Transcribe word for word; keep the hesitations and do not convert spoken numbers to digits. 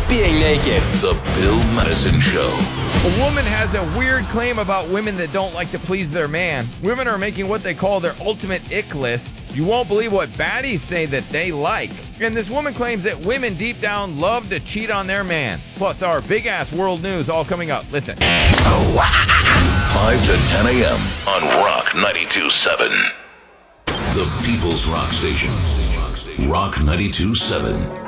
being naked. The Bill Madison Show. A woman has a weird claim about women that don't like to please their man. Women are making what they call their ultimate ick list. You won't believe what baddies say that they like. And this woman claims that women deep down love to cheat on their man. Plus our big-ass world news all coming up. Listen. five to ten a.m. on Rock ninety-two point seven. The People's Rock Station. Rock ninety-two point seven.